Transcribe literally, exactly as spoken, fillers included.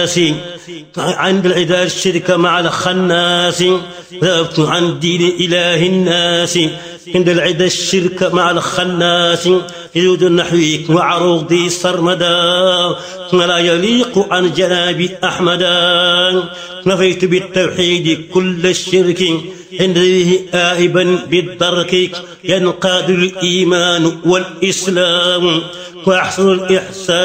عند العداء الشرك مع الخناس ذهبت عن دين إله الناس عند العداء الشرك مع الخناس يزود نحويك وعروضي سرمدا لا يليق عن جناب أحمدا نفيت بالتوحيد كل الشرك عند ذيه آئبا بالدرك ينقاد الإيمان والإسلام وأحسن الإحسان